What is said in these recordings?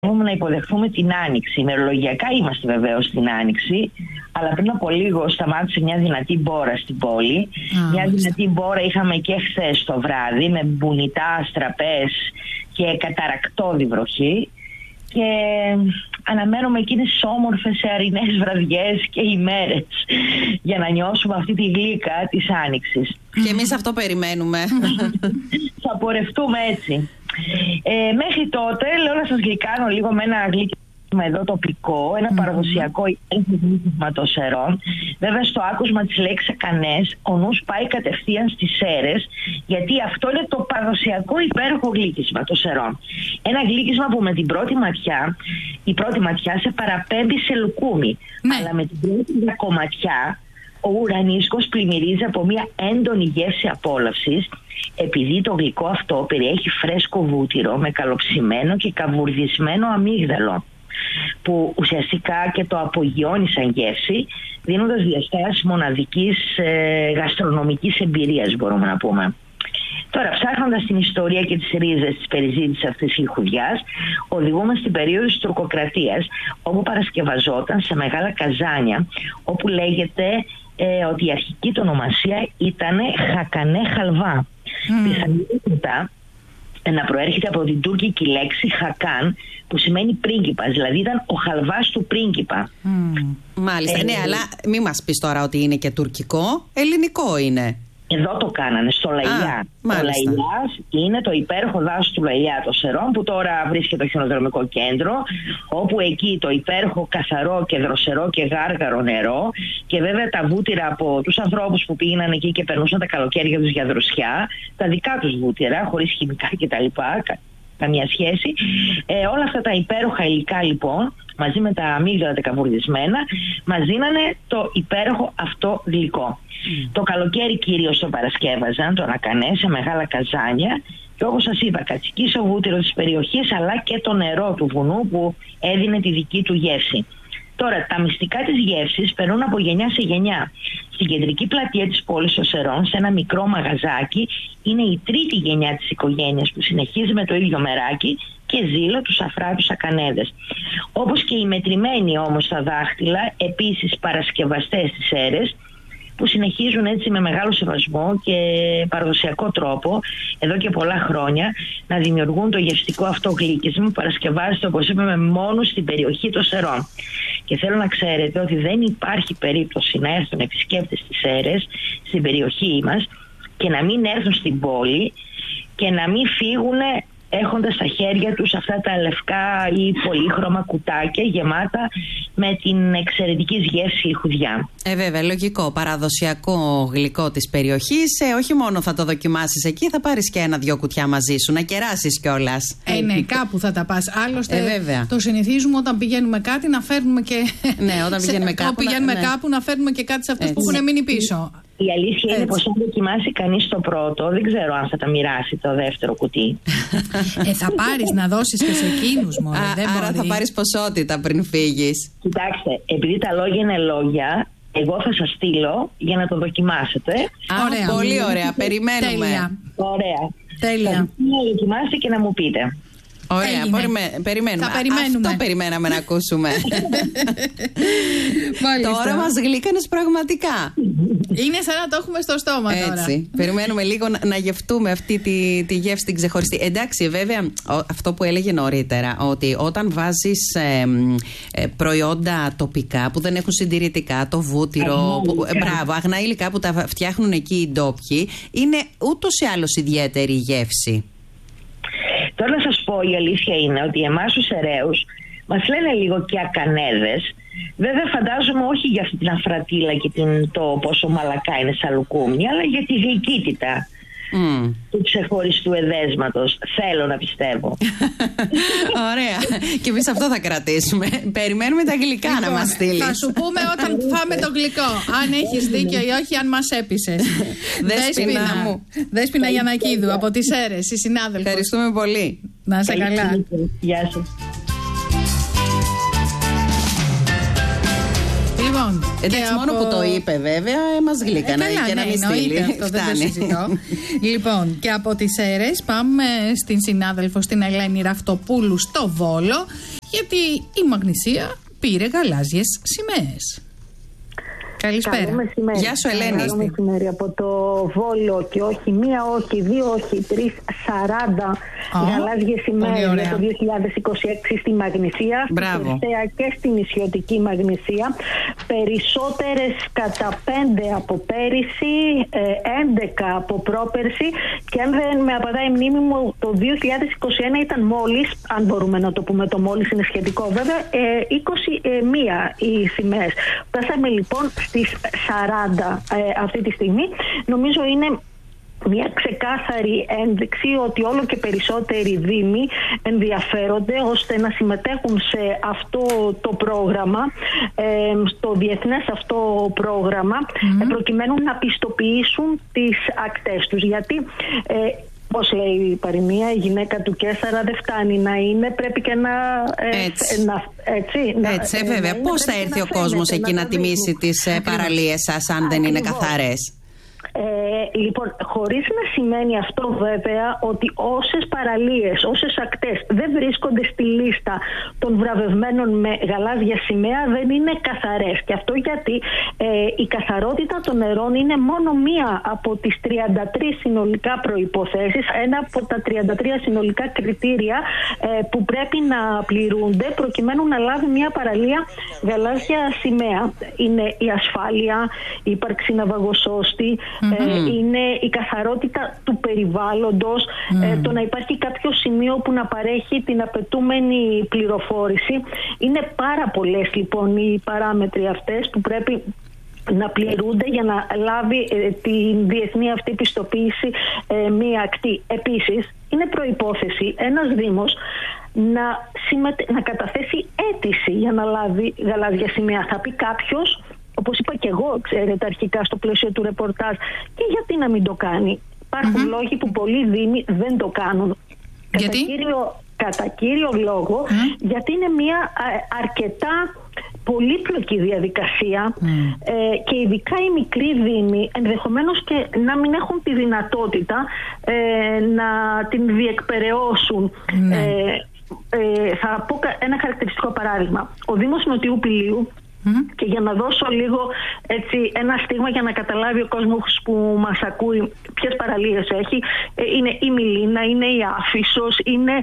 να υποδεχθούμε την Άνοιξη. Ημερολογιακά είμαστε βεβαίως στην Άνοιξη, αλλά πριν από λίγο σταμάτησε μια δυνατή μπόρα στην πόλη. Μια δυνατή μπόρα είχαμε και χθες το βράδυ, με μπουνιτά, αστραπές και καταρακτώδη βροχή. Και αναμένουμε εκείνες τις όμορφες αρινές βραδιές και ημέρες για να νιώσουμε αυτή τη γλύκα της Άνοιξης. Και εμείς αυτό περιμένουμε. Θα πορευτούμε έτσι. Μέχρι τότε λέω να σας γλυκάνω λίγο με ένα γλύκισμα εδώ τοπικό, ένα παραδοσιακό γλύκισμα των Σερών. Βέβαια στο άκουσμα της λέξης Ακανές ο νους πάει κατευθείαν στις Σέρες, γιατί αυτό είναι το παραδοσιακό υπέροχο γλύκισμα των Σερών. Ένα γλύκισμα που με την πρώτη ματιά, η πρώτη ματιά σε παραπέμπει σε λουκούμι, αλλά με την πρώτη κομματιά ο ουρανίσκος πλημμυρίζει από μια έντονη γεύση απόλαυσης, επειδή το γλυκό αυτό περιέχει φρέσκο βούτυρο με καλοψημένο και καβουρδισμένο αμύγδαλο, που ουσιαστικά και το απογειώνει σαν γεύση, δίνοντας διαστάσεις μοναδικής γαστρονομικής εμπειρίας, μπορούμε να πούμε. Τώρα, ψάχνοντας την ιστορία και τις ρίζες της περιζήτησης αυτής της λιχουδιάς, οδηγούμε στην περίοδο της τουρκοκρατίας, όπου παρασκευαζόταν σε μεγάλα καζάνια, όπου λέγεται ότι η αρχική του ονομασία ήταν Χακανέ Χαλβά. Πιθανότατα να προέρχεται από την τουρκική λέξη Χακάν, που σημαίνει πρίγκιπας, δηλαδή ήταν ο χαλβάς του πρίγκιπα. Μάλιστα, ναι, αλλά μη μας πεις τώρα ότι είναι και τουρκικό, ελληνικό είναι. Εδώ το κάνανε, στο Λαϊλιά. Ο Λαϊλιάς είναι το υπέροχο δάσος του Λαϊλιά των Σερών, που τώρα βρίσκεται το χιονοδρομικό κέντρο, όπου εκεί το υπέροχο καθαρό και δροσερό και γάργαρο νερό, και βέβαια τα βούτυρα από τους ανθρώπους που πήγαιναν εκεί και περνούσαν τα καλοκαίρια τους για δροσιά, τα δικά τους βούτυρα, χωρίς χημικά κτλ. Καμία σχέση. Όλα αυτά τα υπέροχα υλικά λοιπόν, μαζί με τα αμύγδαλα τα καβουρδισμένα, μας δίνανε το υπέροχο αυτό γλυκό. Το καλοκαίρι κυρίως το παρασκεύαζαν, τον Ακανέ, σε μεγάλα καζάνια, και όπως σας είπα, κατσικής ο βούτυρος της περιοχής, αλλά και το νερό του βουνού που έδινε τη δική του γεύση. Τώρα, τα μυστικά της γεύσης περνούν από γενιά σε γενιά. Στην κεντρική πλατεία της πόλης των Σερών, σε ένα μικρό μαγαζάκι, είναι η τρίτη γενιά της οικογένειας που συνεχίζει με το ίδιο μεράκι και ζήλο τους αφράτους Ακανέδες. Όπως και οι μετρημένοι όμως στα δάχτυλα, επίσης παρασκευαστές της Σέρες, που συνεχίζουν έτσι με μεγάλο σεβασμό και παραδοσιακό τρόπο εδώ και πολλά χρόνια να δημιουργούν το γευστικό αυτό γλύκισμα που παρασκευάζεται, όπως είπαμε, μόνο στην περιοχή των Σερών. Και θέλω να ξέρετε ότι δεν υπάρχει περίπτωση να έρθουν επισκέπτες στις Σέρες, στην περιοχή μας, και να μην έρθουν στην πόλη και να μην φύγουν έχοντας στα χέρια τους αυτά τα λευκά ή πολύχρωμα κουτάκια γεμάτα με την εξαιρετική γεύση λιχουδιά. Βέβαια, λογικό, παραδοσιακό γλυκό της περιοχής. Όχι μόνο θα το δοκιμάσεις εκεί, θα πάρεις και ένα-δυο κουτιά μαζί σου, να κεράσεις κιόλας. Ναι, κάπου θα τα πας. Άλλωστε, το συνηθίζουμε όταν πηγαίνουμε κάτι να φέρνουμε και. Ναι, όταν πηγαίνουμε κάπου να φέρνουμε και κάτι σε αυτούς που έχουν μείνει πίσω. Η αλήθεια είναι πως αν δοκιμάσει κανείς το πρώτο, δεν ξέρω αν θα τα μοιράσει το δεύτερο κουτί. Θα πάρεις να δώσεις και σε εκείνους μόνο. Άρα θα πάρεις ποσότητα πριν φύγεις. Κοιτάξτε, επειδή τα λόγια είναι λόγια, εγώ θα σας στείλω για να το δοκιμάσετε. Ωραία. Πολύ ωραία, περιμένουμε. Ωραία. Τέλεια. Θα δοκιμάσετε και να μου πείτε. Ωραία, περιμένουμε. Αυτό περιμέναμε να ακούσουμε. Τώρα μας γλύκανες πραγματικά. Είναι σαν να το έχουμε στο στόμα τώρα. Έτσι. Περιμένουμε λίγο να γευτούμε αυτή τη γεύση την ξεχωριστή. Εντάξει, βέβαια, αυτό που έλεγε νωρίτερα, ότι όταν βάζεις προϊόντα τοπικά που δεν έχουν συντηρητικά, το βούτυρο, αγνά υλικά που τα φτιάχνουν εκεί οι ντόπιοι, είναι ούτως ή άλλως ιδιαίτερη γεύση. Τώρα να σας πω, η αλήθεια είναι ότι εμάς τους Σεραίους μας λένε λίγο και Ακανέδες. Βέβαια φαντάζομαι όχι για αυτή την αφρατήλα και το πόσο μαλακά είναι σαν λουκούμι, αλλά για τη γλυκύτητα του ξεχωριστού εδέσματος. Θέλω να πιστεύω. Ωραία. Και εμείς αυτό θα κρατήσουμε. Περιμένουμε τα γλυκά να μας στείλεις. Θα σου πούμε όταν φάμε το γλυκό, αν έχεις δίκιο ή όχι, αν μας έπεισες. Δέσποινα Γιαννακίδου από τις Σέρες, η συνάδελφος. Ευχαριστούμε πολύ. Να είσαι καλά. Γεια σας. Εντάξει, μόνο που το είπε βέβαια, μας γλύκανε και να μην στείλει. Αυτό δεν το συζητώ. Λοιπόν, και από τις Σέρες πάμε στην συνάδελφο, στην Ελένη Ραυτοπούλου στο Βόλο. γιατί η Μαγνησία πήρε γαλάζιες σημαίες. Καλησπέρα. Γεια σου, Ελένη. Καλό μεσημέρι από το Βόλο και όχι μία, όχι δύο, όχι τρεις, 40 γαλάζιες σημαίες για το 2026 στη Μαγνησία. Μπράβο. Και στη νησιωτική Μαγνησία. Περισσότερες κατά 5 από πέρυσι, 11 από πρόπερσι και αν δεν με απαντάει η μνήμη μου το 2021 ήταν μόλις, αν μπορούμε να το πούμε το μόλις είναι σχετικό βέβαια, 21 οι σημαίες. Φτάσαμε λοιπόν στις 40 αυτή τη στιγμή. Νομίζω είναι μια ξεκάθαρη ένδειξη ότι όλο και περισσότεροι δήμοι ενδιαφέρονται ώστε να συμμετέχουν σε αυτό το πρόγραμμα, στο διεθνές αυτό πρόγραμμα, προκειμένου να πιστοποιήσουν τις ακτές τους. Γιατί πώς λέει η παροιμία, η γυναίκα του Καίσαρα δεν φτάνει να είναι, πρέπει και να... Έτσι, βέβαια. Πώς θα έρθει ο κόσμος εκεί να τιμήσει τις παραλίες σας αν δεν είναι καθαρές? Λοιπόν, χωρίς να σημαίνει αυτό βέβαια ότι όσες παραλίες, όσες ακτές δεν βρίσκονται στη λίστα των βραβευμένων με γαλάζια σημαία δεν είναι καθαρές. Και αυτό γιατί η καθαρότητα των νερών είναι μόνο μία από τις 33 συνολικά προϋποθέσεις, ένα από τα 33 συνολικά κριτήρια που πρέπει να πληρούνται προκειμένου να λάβει μία παραλία γαλάζια σημαία. Είναι η ασφάλεια, η ύπαρξη ναυαγοσώστη, είναι η καθαρότητα του περιβάλλοντος, το να υπάρχει κάποιο σημείο που να παρέχει την απαιτούμενη πληροφόρηση. Είναι πάρα πολλές λοιπόν οι παράμετροι αυτές που πρέπει να πληρούνται για να λάβει την διεθνή αυτή πιστοποίηση μία ακτή. Επίσης, είναι προϋπόθεση ένας Δήμος να καταθέσει αίτηση για να λάβει γαλάζια σημαία. Θα πει κάποιος, όπως είπα και εγώ, ξέρετε, αρχικά στο πλαίσιο του ρεπορτάζ, και γιατί να μην το κάνει? Υπάρχουν λόγοι που πολλοί Δήμοι δεν το κάνουν. Γιατί? Κατά κύριο λόγο, γιατί είναι μια αρκετά πολύπλοκη διαδικασία και ειδικά οι μικροί Δήμοι ενδεχομένως και να μην έχουν τη δυνατότητα να την διεκπεραιώσουν. Θα πω ένα χαρακτηριστικό παράδειγμα. Ο Δήμος Νοτιού Πηλίου, και για να δώσω λίγο έτσι ένα στίγμα για να καταλάβει ο κόσμος που μας ακούει ποιες παραλίες έχει, είναι η Μιλίνα, είναι η Άφισσος, είναι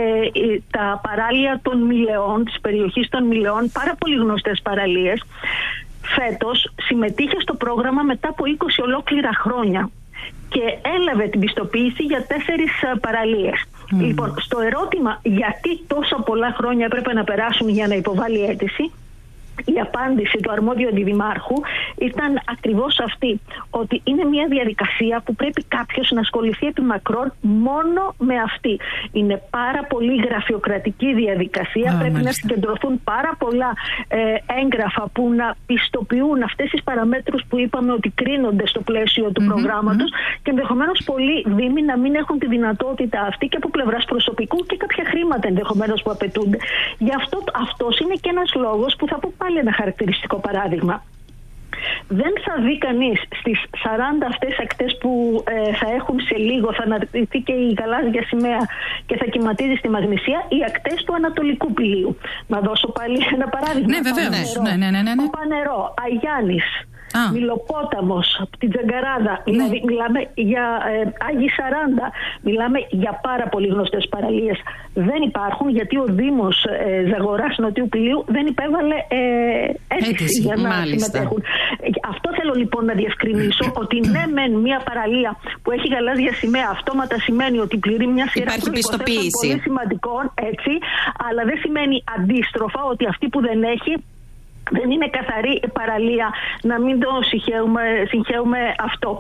τα παράλια των Μηλεών, της περιοχής των Μηλεών, πάρα πολύ γνωστές παραλίες. Φέτος συμμετείχε στο πρόγραμμα μετά από 20 ολόκληρα χρόνια και έλαβε την πιστοποίηση για 4 παραλίες. Λοιπόν, στο ερώτημα γιατί τόσα πολλά χρόνια έπρεπε να περάσουν για να υποβάλει αίτηση, η απάντηση του αρμόδιου αντιδημάρχου ήταν ακριβώς αυτή, ότι είναι μια διαδικασία που πρέπει κάποιος να ασχοληθεί επί μακρόν μόνο με αυτή. Είναι πάρα πολύ γραφειοκρατική διαδικασία, πρέπει να συγκεντρωθούν πάρα πολλά έγγραφα που να πιστοποιούν αυτές τις παραμέτρους που είπαμε ότι κρίνονται στο πλαίσιο του προγράμματος και ενδεχομένως πολλοί Δήμοι να μην έχουν τη δυνατότητα αυτή και από πλευράς προσωπικού και κάποια χρήματα ενδεχομένως που απαιτούνται. Γι' αυτός είναι και ένας λόγος που θα πω πάλι ένα χαρακτηριστικό παράδειγμα. Δεν θα δει κανείς στις 40 αυτές ακτές που θα έχουν σε λίγο, θα αναρτηθεί και η γαλάζια σημαία και θα κυματίζει στη Μαγνησία, οι ακτές του Ανατολικού Πηλίου. Να δώσω πάλι ένα παράδειγμα. Ναι, βεβαίως. Ναι. Πανερό, Αγιάννης, Μιλοπόταμος, την Τζαγκαράδα, δηλαδή μιλάμε για Άγιοι 40, μιλάμε για πάρα πολύ γνωστές παραλίες. Δεν υπάρχουν γιατί ο Δήμος Ζαγοράς Νοτιού Πηλίου δεν υπέβαλε αίτηση για να συμμετέχουν. Αυτό θέλω λοιπόν να διευκρινίσω, ότι ναι μεν μια παραλία που έχει γαλάζια σημαία αυτόματα σημαίνει ότι πληρεί μια σειρά προϋποθέσεων πολύ σημαντικών, έτσι, αλλά δεν σημαίνει αντίστροφα ότι αυτή που δεν έχει δεν είναι καθαρή παραλία, να μην το συγχαίουμε αυτό.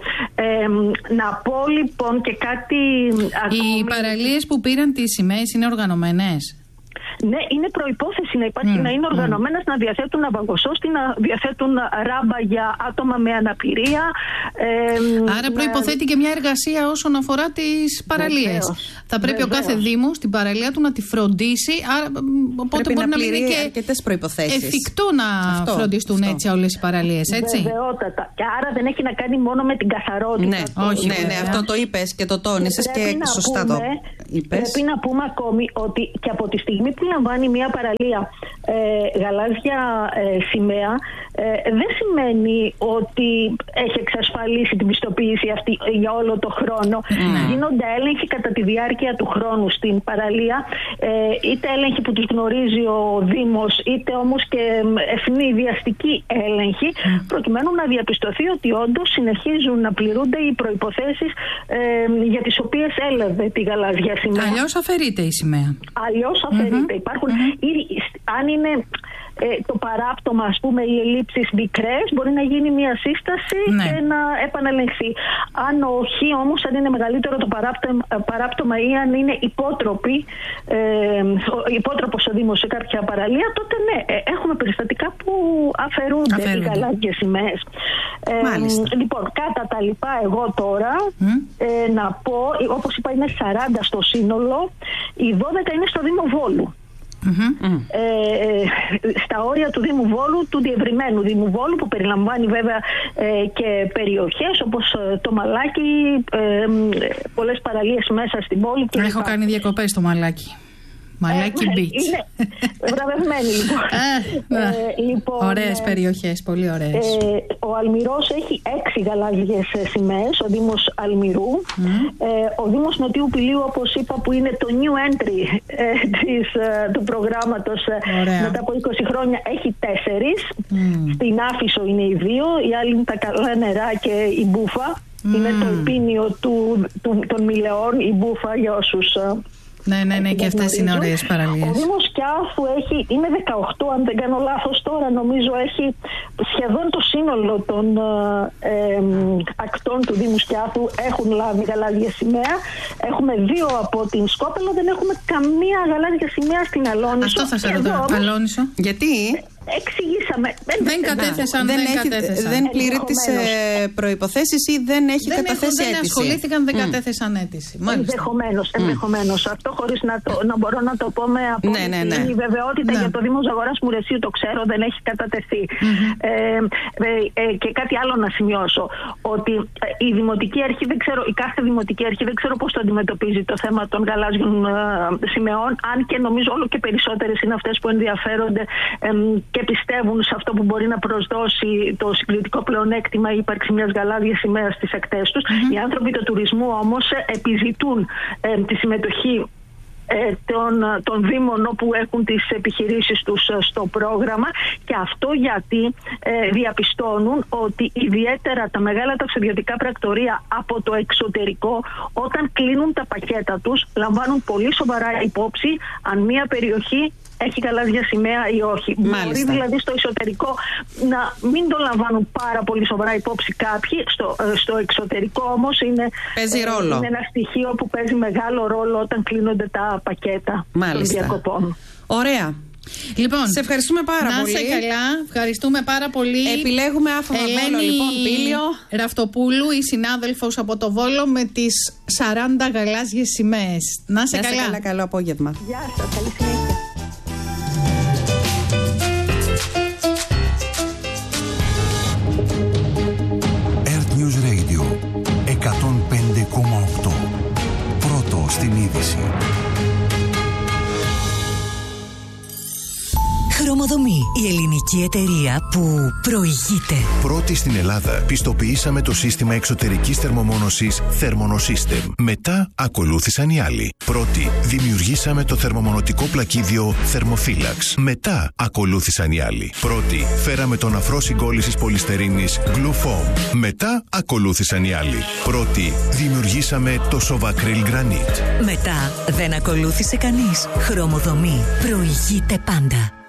Να πω λοιπόν και κάτι ακόμη. Οι παραλίες που πήραν τις σημαίες είναι οργανωμένες? Ναι, είναι προϋπόθεση να υπάρχει, να είναι οργανωμένες, να διαθέτουν ναυαγοσώστη, να διαθέτουν ράμπα για άτομα με αναπηρία. Άρα προϋποθέτει και μια εργασία όσον αφορά τις παραλίες. Θα πρέπει ο κάθε Δήμος την παραλία του να τη φροντίσει, άρα, οπότε πρέπει μπορεί να πληρεί είναι και αρκετές προϋποθέσεις. Εφικτό να φροντιστούν έτσι όλες οι παραλίες, έτσι. Βεβαιότατα. Και άρα δεν έχει να κάνει μόνο με την καθαρότητα. Ναι, όχι, ναι, αυτό το είπες και το τόνισες και σωστά το είπες. Πρέπει να πούμε ακόμη ότι και από τη στιγμή που λαμβάνει μια παραλία γαλάζια σημαία, δεν σημαίνει ότι έχει εξασφαλίσει την πιστοποίηση αυτή για όλο το χρόνο. Γίνονται έλεγχοι κατά τη διάρκεια του χρόνου στην παραλία, είτε έλεγχοι που τους γνωρίζει ο Δήμος, είτε όμως και ευνηδιαστική έλεγχοι, προκειμένου να διαπιστωθεί ότι όντως συνεχίζουν να πληρούνται οι προϋποθέσεις για τις οποίες έλαβε τη γαλάζια σημαία. Αλλιώς αφαιρείται η σημαία. Αλλιώς αφαιρείται. Υπάρχουν, αν είναι το παράπτωμα, ας πούμε, οι ελλείψεις μικρές, μπορεί να γίνει μια σύσταση και να επανελεγχθεί. Αν όχι, όμως, αν είναι μεγαλύτερο το παράπτωμα ή αν είναι υπότροπος ο Δήμος σε κάποια παραλία, τότε ναι, έχουμε περιστατικά που αφαιρούνται οι γαλάζιες σημαίες. Λοιπόν, κατά τα λοιπά, εγώ τώρα να πω, όπως είπα, είναι 40 στο σύνολο, οι 12 είναι στο Δήμο Βόλου. Στα όρια του Δήμου Βόλου, του διευρυμένου Δήμου Βόλου, που περιλαμβάνει βέβαια και περιοχές όπως το Μαλάκι, πολλές παραλίες μέσα στην πόλη. Έχω κάνει διακοπές στο Μαλάκι. Μαλάκι Beach. Είναι βραβευμένη λοιπόν. Ωραίες περιοχές, πολύ ωραίες. Ο Αλμυρός έχει 6 γαλάζιες σημαίες, ο Δήμος Αλμυρού. Ο Δήμος Νοτιού Πηλίου, όπως είπα, που είναι το new entry του προγράμματος μετά από 20 χρόνια, έχει 4. Στην Άφησο είναι οι 2, οι άλλοι είναι τα Καλά Νερά και η Μπούφα. Είναι το επίνιο των Μιλεών, η Μπούφα, για όσους... Ναι, και αυτές είναι ωραίες παραλίες. Ο Δήμος Κιάθου είναι 18, αν δεν κάνω λάθος τώρα, νομίζω έχει σχεδόν το σύνολο των ακτών του Δήμου Κιάθου έχουν λάβει γαλάζια σημαία. Έχουμε 2 από την Σκόπελο, δεν έχουμε καμία γαλάζια σημαία στην Αλόνισο. Αυτό θα σε ρωτάω. Αλόνισο. Γιατί? Εξηγήσαμε. Δεν κατέθεσαν. Δεν πληρεί τις προϋποθέσεις ή δεν έχει καταθέσει αίτηση. Δεν ασχολήθηκαν, δεν κατέθεσαν αίτηση. Ενδεχομένως. Αυτό χωρίς να μπορώ να το πω με απόλυτη βεβαιότητα για το Δήμο Ζαγοράς Μουρεσίου, το ξέρω, δεν έχει κατατεθεί. Και κάτι άλλο να σημειώσω, ότι η Δημοτική Αρχή, η κάθε Δημοτική Αρχή δεν ξέρω πώς το αντιμετωπίζει το θέμα των γαλάζιων σημεών, αν και νομίζω όλο και περισσότερες είναι αυτές που ενδιαφέρονται και πιστεύουν σε αυτό που μπορεί να προσδώσει το συγκριτικό πλεονέκτημα η ύπαρξη μιας γαλάζιας σημαίας στις ακτές τους. Οι άνθρωποι του τουρισμού όμως επιζητούν τη συμμετοχή των Δήμων όπου έχουν τις επιχειρήσεις τους στο πρόγραμμα, και αυτό γιατί διαπιστώνουν ότι ιδιαίτερα τα μεγάλα ταξιδιωτικά πρακτορεία από το εξωτερικό, όταν κλείνουν τα πακέτα τους, λαμβάνουν πολύ σοβαρά υπόψη αν μια περιοχή έχει γαλάζια σημαία ή όχι. Μπορεί δηλαδή στο εσωτερικό να μην το λαμβάνουν πάρα πολύ σοβαρά υπόψη κάποιοι. Στο εξωτερικό όμως είναι ένα στοιχείο που παίζει μεγάλο ρόλο όταν κλείνονται τα πακέτα των διακοπών. Ωραία. Λοιπόν, σε ευχαριστούμε πάρα πολύ. Να είσαι καλά, ευχαριστούμε πάρα πολύ. Επιλέγουμε άφημα Βόλο, λοιπόν, Πήλιο. Ραφτοπούλου, η συνάδελφος από το Βόλο με τις 40 γαλάζιες σημαίες. Να είσαι καλά. Καλό απόγευμα. Γεια σας, καλή συνέχεια. News Radio 105,8. Πρώτο στην είδηση. Χρωμοδομή, η ελληνική εταιρεία που προηγείται. Πρώτη στην Ελλάδα πιστοποιήσαμε το σύστημα εξωτερικής θερμομόνωσης Thermonosystem. Μετά ακολούθησαν οι άλλοι. Πρώτη δημιουργήσαμε το θερμομονωτικό πλακίδιο Thermophilax. Μετά ακολούθησαν οι άλλοι. Πρώτη φέραμε τον αφρό συγκόλλησης πολυστερίνης Glufoam. Μετά ακολούθησαν οι άλλοι. Πρώτη δημιουργήσαμε το Sovacryl Granite. Μετά δεν ακολούθησε κανείς. Χρωμοδομή, προηγείται πάντα.